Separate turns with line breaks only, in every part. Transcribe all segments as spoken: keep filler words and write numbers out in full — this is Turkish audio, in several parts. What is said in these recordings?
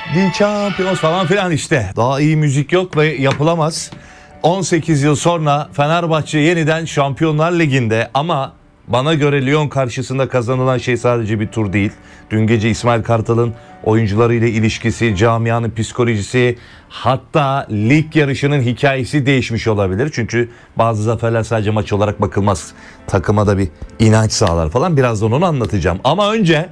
The Champions falan filan işte. Daha iyi müzik yok ve yapılamaz. on sekiz yıl sonra Fenerbahçe yeniden Şampiyonlar Ligi'nde, ama bana göre Lyon karşısında kazanılan şey sadece bir tur değil. Dün gece İsmail Kartal'ın oyuncularıyla ilişkisi, camianın psikolojisi, hatta lig yarışının hikayesi değişmiş olabilir. Çünkü bazı zaferler sadece maç olarak bakılmaz. Takıma da bir inanç sağlar falan. Birazdan onu anlatacağım. Ama önce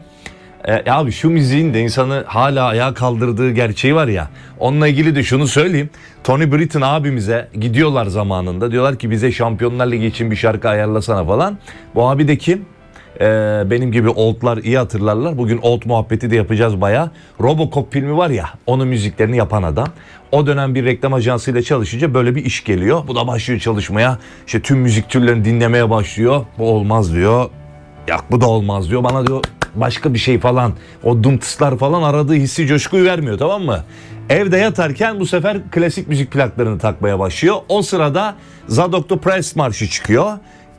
e, abi şu müziğin de insanı hala ayağa kaldırdığı gerçeği var ya. Onunla ilgili de şunu söyleyeyim. Tony Britton abimize gidiyorlar zamanında. Diyorlar ki bize Şampiyonlar Ligi için bir şarkı ayarlasana falan. Bu abi de kim? Ee, benim gibi oldlar iyi hatırlarlar. Bugün old muhabbeti de yapacağız bayağı. Robocop filmi var ya, onun müziklerini yapan adam. O dönem bir reklam ajansıyla çalışınca böyle bir iş geliyor. Bu da başlıyor çalışmaya. İşte tüm müzik türlerini dinlemeye başlıyor. Bu olmaz diyor. Ya bu da olmaz diyor. Bana diyor başka bir şey falan. O dımtıslar falan aradığı hissi, coşkuyu vermiyor, tamam mı? Evde yatarken bu sefer klasik müzik plaklarını takmaya başlıyor. O sırada Zadok the Press marşı çıkıyor.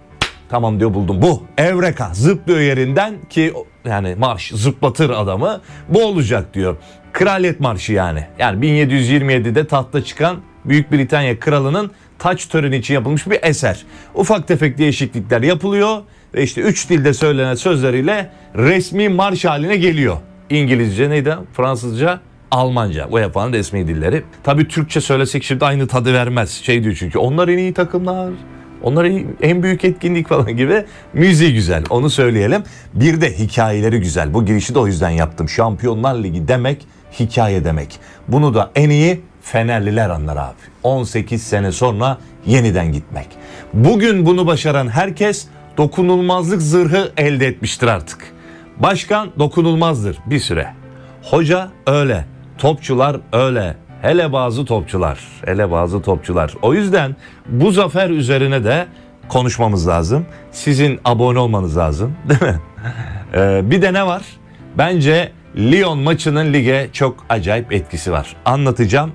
Tamam diyor, buldum bu. Evreka, zıplıyor yerinden ki yani marş zıplatır adamı. Bu olacak diyor. Kraliyet Marşı yani. Yani bin yedi yüz yirmi yedide tahta çıkan Büyük Britanya Kralı'nın taç töreni için yapılmış bir eser. Ufak tefek değişiklikler yapılıyor ve işte üç dilde söylenen sözleriyle resmi marş haline geliyor. İngilizce neydi? Fransızca, Almanca. U E F A'nın resmi dilleri. Tabii Türkçe söylesek şimdi aynı tadı vermez. Şey diyor çünkü onlar en iyi takımlar. Onlar en büyük etkinlik falan gibi. Müziği güzel, onu söyleyelim. Bir de hikayeleri güzel. Bu girişi de o yüzden yaptım. Şampiyonlar Ligi demek hikaye demek. Bunu da en iyi Fenerliler anlar abi. on sekiz sene sonra yeniden gitmek. Bugün bunu başaran herkes dokunulmazlık zırhı elde etmiştir artık. Başkan dokunulmazdır bir süre. Hoca öyle. Topçular öyle. Hele bazı topçular, hele bazı topçular. O yüzden bu zafer üzerine de konuşmamız lazım. Sizin abone olmanız lazım, değil mi? Ee, bir de ne var? Bence Lyon maçının lige çok acayip etkisi var. Anlatacağım.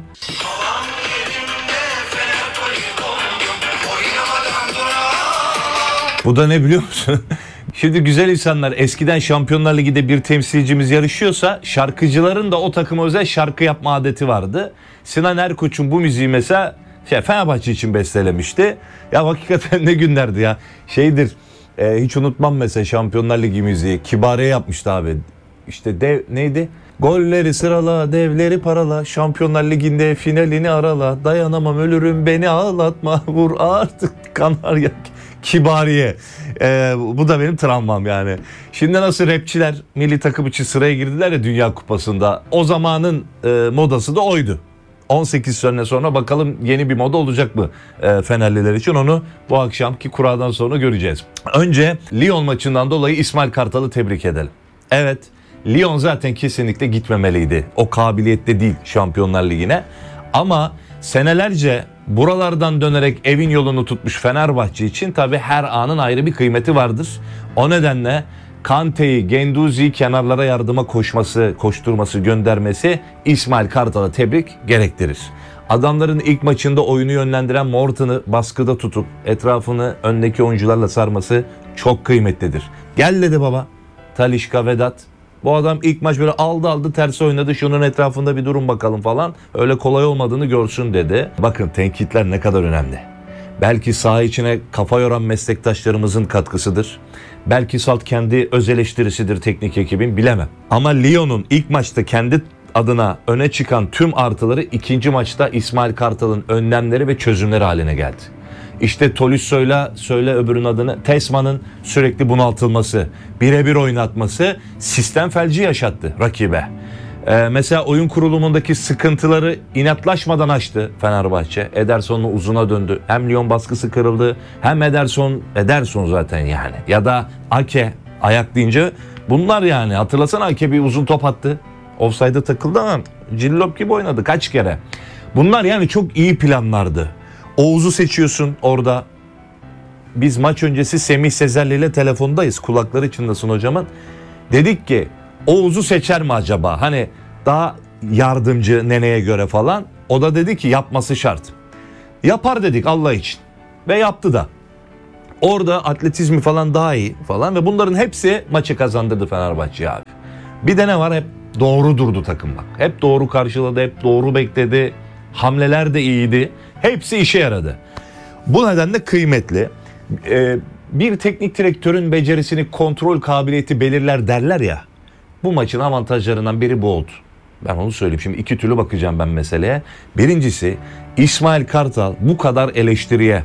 Bu da ne biliyor musun? Şimdi güzel insanlar, eskiden Şampiyonlar Ligi'de bir temsilcimiz yarışıyorsa şarkıcıların da o takıma özel şarkı yapma adeti vardı. Sinan Erkoç'un bu müziği mesela şey, Fenerbahçe için bestelemişti. Ya hakikaten ne günlerdi ya. Şeydir, e, hiç unutmam mesela Şampiyonlar Ligi müziği. Kibariye yapmıştı abi. İşte dev neydi? Golleri sırala, devleri parala, Şampiyonlar Ligi'nde finalini arala, dayanamam ölürüm beni ağlatma, vur artık kanarya. Kibariye. Ee, bu da benim travmam yani. Şimdi nasıl rapçiler milli takım için sıraya girdiler ya Dünya Kupası'nda. O zamanın e, modası da oydu. on sekiz sene sonra bakalım yeni bir moda olacak mı e, Fenerliler için, onu bu akşamki kuradan sonra göreceğiz. Önce Lyon maçından dolayı İsmail Kartal'ı tebrik edelim. Evet, Lyon zaten kesinlikle gitmemeliydi. O kabiliyette değil Şampiyonlar Ligi'ne. Ama senelerce buralardan dönerek evin yolunu tutmuş Fenerbahçe için tabii her anın ayrı bir kıymeti vardır. O nedenle Kante'yi, Genduzi'yi kenarlara yardıma koşması, koşturması, göndermesi İsmail Kartal'a tebrik gerektirir. Adamların ilk maçında oyunu yönlendiren Morton'u baskıda tutup etrafını öndeki oyuncularla sarması çok kıymetlidir. Gel dedi baba, Talisca, Vedat. Bu adam ilk maç böyle aldı aldı ters oynadı, şunun etrafında bir durun bakalım falan. Öyle kolay olmadığını görsün dedi. Bakın tenkitler ne kadar önemli. Belki saha içine kafa yoran meslektaşlarımızın katkısıdır. Belki salt kendi öz eleştirisidir teknik ekibin, bilemem. Ama Lyon'un ilk maçta kendi adına öne çıkan tüm artıları ikinci maçta İsmail Kartal'ın önlemleri ve çözümleri haline geldi. İşte Tolissa'yla söyle öbürünün adını, Tesman'ın sürekli bunaltılması, birebir oynatması sistem felci yaşattı rakibe. Ee, mesela oyun kurulumundaki sıkıntıları inatlaşmadan aştı Fenerbahçe. Ederson'la uzuna döndü. Hem Lyon baskısı kırıldı, hem Ederson, Ederson zaten yani. Ya da Ake ayak deyince bunlar yani. Hatırlasana, Ake bir uzun top attı. Offside'a takıldı ama cillop gibi oynadı kaç kere. Bunlar yani çok iyi planlardı. Oğuz'u seçiyorsun orada. Biz maç öncesi Semih Sezerli ile telefondayız. Kulakları çınlasın hocamın. Dedik ki Oğuz'u seçer mi acaba? Hani daha yardımcı Nene'ye göre falan. O da dedi ki yapması şart. Yapar dedik Allah için. Ve yaptı da. Orada atletizmi falan daha iyi falan. Ve bunların hepsi maçı kazandırdı Fenerbahçe abi. Bir de ne var, hep doğru durdu takım bak. Hep doğru karşıladı, hep doğru bekledi. Hamleler de iyiydi. Hepsi işe yaradı. Bu nedenle kıymetli. Ee, bir teknik direktörün becerisini kontrol kabiliyeti belirler derler ya. Bu maçın avantajlarından biri bu oldu. Ben onu söyleyeyim. Şimdi iki türlü bakacağım ben meseleye. Birincisi, İsmail Kartal bu kadar eleştiriye,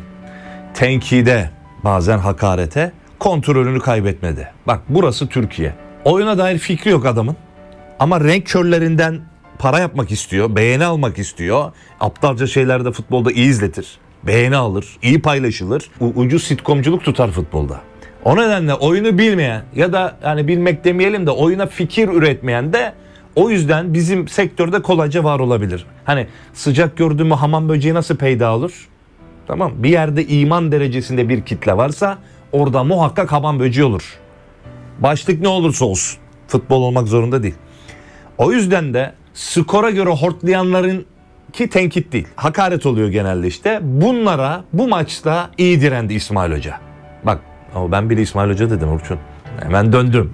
tenkide, bazen hakarete kontrolünü kaybetmedi. Bak burası Türkiye. Oyuna dair fikri yok adamın. Ama renk körlerinden para yapmak istiyor, beğeni almak istiyor. Aptalca şeyler de futbolda iyi izletir. Beğeni alır, iyi paylaşılır. U- ucuz sitcomculuk tutar futbolda. O nedenle oyunu bilmeyen ya da yani bilmek demeyelim de oyuna fikir üretmeyen de o yüzden bizim sektörde kolayca var olabilir. Hani sıcak gördüğü mü hamam böceği nasıl peyda olur? Tamam. Bir yerde iman derecesinde bir kitle varsa orada muhakkak hamam böceği olur. Başlık ne olursa olsun. Futbol olmak zorunda değil. O yüzden de skora göre hortlayanların ki tenkit değil, hakaret oluyor genelde işte. Bunlara bu maçta iyi direndi İsmail Hoca. Bak ama ben bile İsmail Hoca dedim Orçun. Hemen döndüm.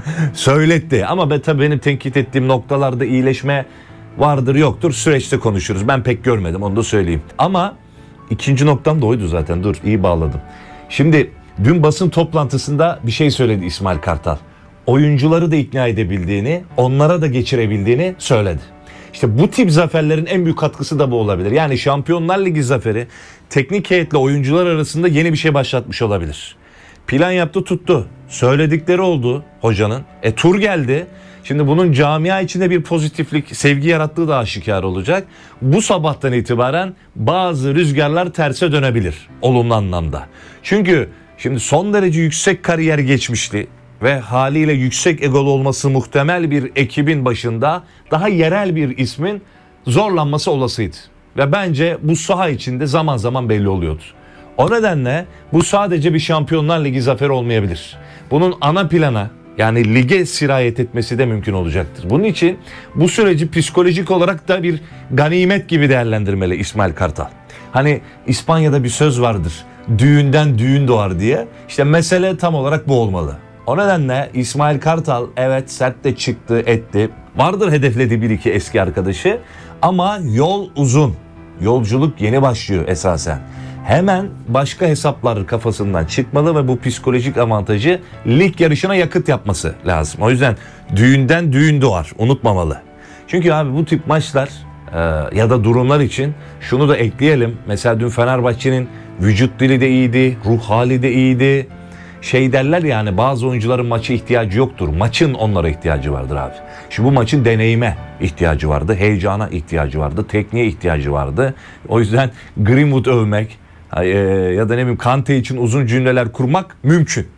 Söyletti ama ben, tabii benim tenkit ettiğim noktalarda iyileşme vardır yoktur. Süreçte konuşuruz. Ben pek görmedim onu da söyleyeyim. Ama ikinci noktam da oydu zaten. Dur iyi bağladım. Şimdi dün basın toplantısında bir şey söyledi İsmail Kartal. Oyuncuları da ikna edebildiğini, onlara da geçirebildiğini söyledi. İşte bu tip zaferlerin en büyük katkısı da bu olabilir. Yani Şampiyonlar Ligi zaferi teknik heyetle oyuncular arasında yeni bir şey başlatmış olabilir. Plan yaptı tuttu. Söyledikleri oldu hocanın. E tur geldi. Şimdi bunun camia içinde bir pozitiflik, sevgi yarattığı da aşikar olacak. Bu sabahtan itibaren bazı rüzgarlar terse dönebilir. Olumlu anlamda. Çünkü şimdi son derece yüksek kariyer geçmişli ve haliyle yüksek egolu olması muhtemel bir ekibin başında daha yerel bir ismin zorlanması olasıydı. Ve bence bu saha içinde zaman zaman belli oluyordu. O nedenle bu sadece bir Şampiyonlar Ligi zaferi olmayabilir. Bunun ana plana yani lige sirayet etmesi de mümkün olacaktır. Bunun için bu süreci psikolojik olarak da bir ganimet gibi değerlendirmeli İsmail Kartal. Hani İspanya'da bir söz vardır. Düğünden düğün doğar diye. İşte mesele tam olarak bu olmalı. O nedenle İsmail Kartal evet sert de çıktı etti. Vardır hedeflediği bir iki eski arkadaşı. Ama yol uzun. Yolculuk yeni başlıyor esasen. Hemen başka hesaplar kafasından çıkmalı ve bu psikolojik avantajı lig yarışına yakıt yapması lazım. O yüzden düğünden düğün doğar. Unutmamalı. Çünkü abi bu tip maçlar e, ya da durumlar için şunu da ekleyelim. Mesela dün Fenerbahçe'nin vücut dili de iyiydi, ruh hali de iyiydi. Şey derler yani bazı oyuncuların maça ihtiyacı yoktur. Maçın onlara ihtiyacı vardır abi. Şimdi bu maçın deneyime ihtiyacı vardı. Heyecana ihtiyacı vardı. Tekniğe ihtiyacı vardı. O yüzden Greenwood övmek ya da ne bileyim Kante için uzun cümleler kurmak mümkün.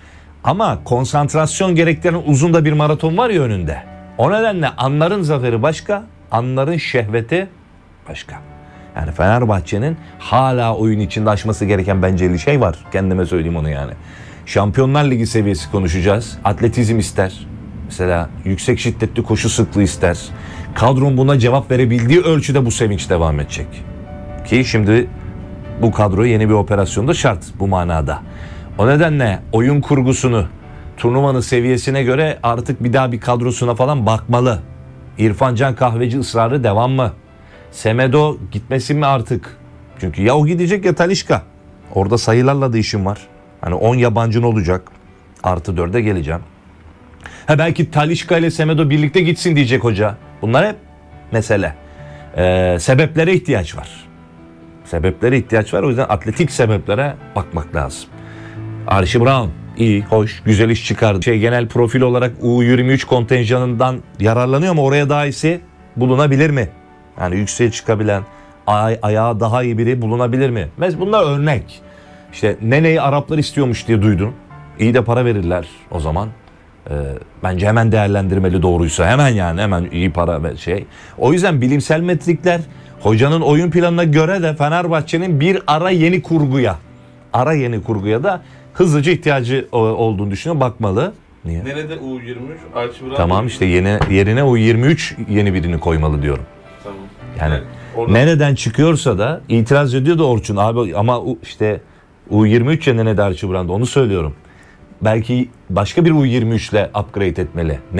Ama konsantrasyon gerektiren uzun da bir maraton var ya önünde. O nedenle anların zaferi başka, anların şehveti başka. Yani Fenerbahçe'nin hala oyun içinde aşması gereken bence şey var. Kendime söyleyeyim onu yani. Şampiyonlar Ligi seviyesi konuşacağız. Atletizm ister. Mesela yüksek şiddetli koşu sıklığı ister. Kadron buna cevap verebildiği ölçüde bu sevinç devam edecek. Ki şimdi bu kadro yeni bir operasyonda şart bu manada. O nedenle oyun kurgusunu turnuvanın seviyesine göre artık bir daha bir kadrosuna falan bakmalı. İrfan Can Kahveci ısrarı devam mı? Semedo gitmesin mi artık? Çünkü ya o gidecek ya Talisca. Orada sayılarla da işim var. Hani on yabancın olacak. Artı dörde geleceğim. Ha belki Talisca ile Semedo birlikte gitsin diyecek hoca. Bunlar hep mesele. Ee, sebeplere ihtiyaç var. Sebeplere ihtiyaç var. O yüzden atletik sebeplere bakmak lazım. Archie Brown iyi, hoş, güzel iş çıkardı. Şey, genel profil olarak U yirmi üç kontenjanından yararlanıyor ama oraya daha iyisi bulunabilir mi? Yani yükseğe çıkabilen, ay- ayağı daha iyi biri bulunabilir mi? Mesela bunlar örnek. İşte Nene'yi Araplar istiyormuş diye duydum. İyi de para verirler o zaman. Ee, bence hemen değerlendirmeli doğruysa. Hemen yani hemen iyi para ve şey. O yüzden bilimsel metrikler hocanın oyun planına göre de Fenerbahçe'nin bir ara yeni kurguya, ara yeni kurguya da hızlıca ihtiyacı olduğunu düşünüyorum. Bakmalı. Niye?
Nerede U yirmi üç? Archie Brown.
Tamam işte yeni yerine U yirmi üç yeni birini koymalı diyorum.
Tamam.
Yani
Evet, oradan...
nereden çıkıyorsa da itiraz ediyor da Orçun abi ama işte U yirmi üç yerine de Archie Brown'da onu söylüyorum. Belki başka bir U yirmi üç ile upgrade etmeli.